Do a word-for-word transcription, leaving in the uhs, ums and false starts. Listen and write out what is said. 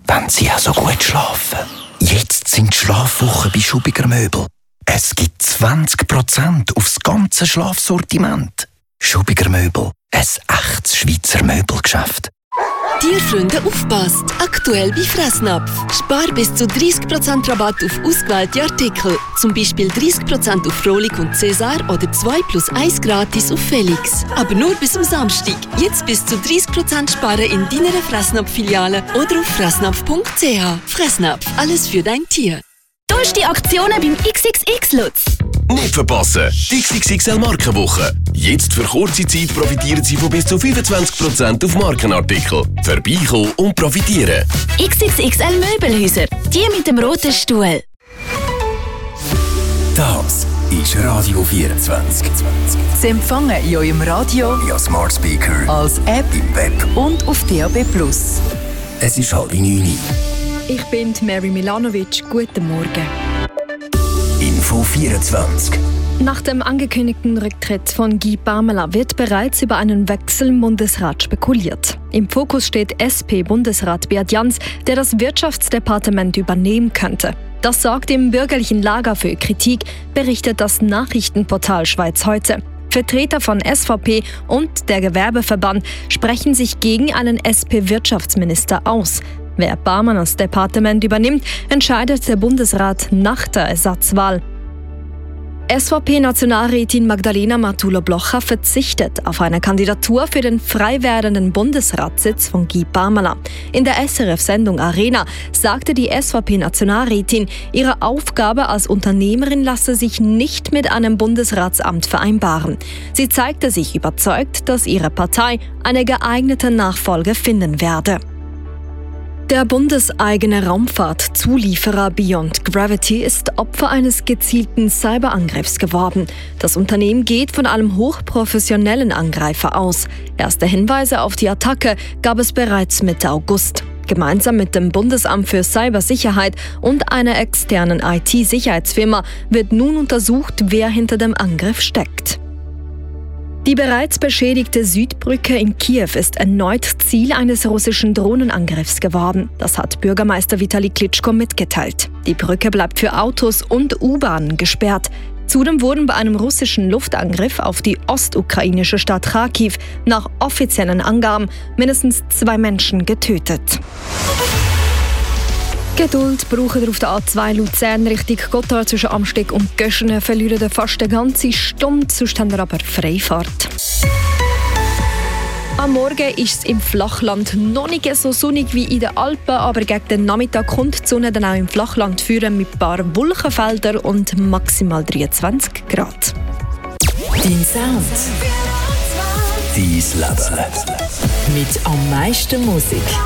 wenn sie auch so gut schlafen. Jetzt sind die Schlafwochen bei Schubiger Möbel. Es gibt zwanzig Prozent aufs ganze Schlafsortiment. Schubiger Möbel, ein echtes Schweizer Möbelgeschäft. Tierfreunde, aufpasst! Aktuell bei Fressnapf. Spar bis zu dreißig Prozent Rabatt auf ausgewählte Artikel. Zum Beispiel dreißig Prozent auf Frohlich und Cäsar oder zwei plus eins gratis auf Felix. Aber nur bis zum Samstag. Jetzt bis zu dreißig Prozent sparen in deiner Fressnapf-Filiale oder auf fressnapf punkt c h. Fressnapf, alles für dein Tier. Tollste Aktionen beim X X X-Lutz. Nicht verpassen! Die X X X L-Markenwoche. Jetzt für kurze Zeit profitieren Sie von bis zu fünfundzwanzig Prozent auf Markenartikel. Vorbeikommen und profitieren. X X X L Möbelhäuser. Die mit dem roten Stuhl. Das ist Radio vierundzwanzig. Sie empfangen in eurem Radio, Ja, Smart Speaker, als App im Web. und auf D A B plus. Es ist halb neun. Ich bin Mary Milanovic. Guten Morgen. Info vierundzwanzig. Nach dem angekündigten Rücktritt von Guy Parmelin wird bereits über einen Wechsel im Bundesrat spekuliert. Im Fokus steht S P-Bundesrat Beat Jans, der das Wirtschaftsdepartement übernehmen könnte. Das sorgt im bürgerlichen Lager für Kritik, berichtet das Nachrichtenportal Schweiz heute. Vertreter von S V P und der Gewerbeverband sprechen sich gegen einen S P-Wirtschaftsminister aus. Wer Parmelins Departement übernimmt, entscheidet der Bundesrat nach der Ersatzwahl. S V P-Nationalrätin Magdalena Martulo-Blocher verzichtet auf eine Kandidatur für den frei werdenden Bundesratssitz von Guy Parmelin. In der S R F-Sendung Arena sagte die S V P-Nationalrätin, ihre Aufgabe als Unternehmerin lasse sich nicht mit einem Bundesratsamt vereinbaren. Sie zeigte sich überzeugt, dass ihre Partei eine geeignete Nachfolge finden werde. Der bundeseigene Raumfahrtzulieferer Beyond Gravity ist Opfer eines gezielten Cyberangriffs geworden. Das Unternehmen geht von einem hochprofessionellen Angreifer aus. Erste Hinweise auf die Attacke gab es bereits Mitte August. Gemeinsam mit dem Bundesamt für Cybersicherheit und einer externen I T-Sicherheitsfirma wird nun untersucht, wer hinter dem Angriff steckt. Die bereits beschädigte Südbrücke in Kiew ist erneut Ziel eines russischen Drohnenangriffs geworden. Das hat Bürgermeister Vitali Klitschko mitgeteilt. Die Brücke bleibt für Autos und U-Bahnen gesperrt. Zudem wurden bei einem russischen Luftangriff auf die ostukrainische Stadt Kharkiv nach offiziellen Angaben mindestens zwei Menschen getötet. Geduld braucht ihr auf der A zwei Luzern Richtung Gotthard zwischen Amsteg und Göschenen. Verlieren ihr fast eine ganze Stunde, sonst haben wir aber Freifahrt. Am Morgen ist es im Flachland noch nicht so sonnig wie in den Alpen, aber gegen den Nachmittag kommt die Sonne dann auch im Flachland führen mit ein paar Wolkenfeldern und maximal dreiundzwanzig Grad. Dein Sound. Dein Leben. Mit am meisten Musik.